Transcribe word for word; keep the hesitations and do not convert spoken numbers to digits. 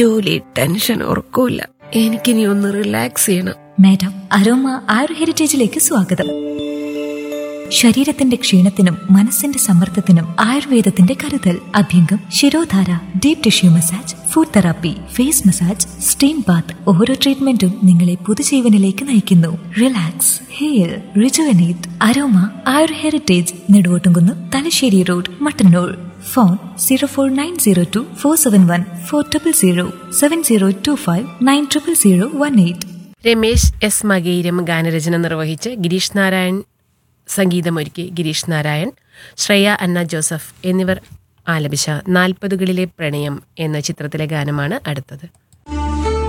ജോലി, ടെൻഷൻ, ഉറക്കൂല. എനിക്കിനി ഒന്ന് റിലാക്സ് ചെയ്യണം. മാഡം, അരോമ ആയുർ ഹെറിറ്റേജിലേക്ക് സ്വാഗതം. ശരീരത്തിന്റെ ക്ഷീണത്തിനും മനസ്സിന്റെ സമ്മർദ്ദത്തിനും ആയുർവേദത്തിന്റെ കരുതൽ. അഭ്യംഗം, shirodhara, deep tissue massage, food therapy, face massage, steam Baat. ഓരോ ട്രീറ്റ്മെന്റും നിങ്ങളെ പുതുജീവനിലേക്ക് നയിക്കുന്നു. Relax, heal, rejuvenate. Aroma Ayur heritage, Neduvottumkunnu, Thalassery road, Mattannur. Phone zero four nine zero to four seven one four triple zero seven zero to five nine triple zero one eight. Ramesh S Makayiram ഗാനരചന നിർവഹിച്ച് ഗിരീഷ് നാരായൺ സംഗീതമൊരുക്കി. ഗിരീഷ് നാരായൺ, ശ്രേയ അന്ന Joseph എന്നിവർ ആലപിച്ച നാൽപ്പതുകളിലെ പ്രണയം എന്ന ചിത്രത്തിലെ ഗാനമാണ് അടുത്തത്.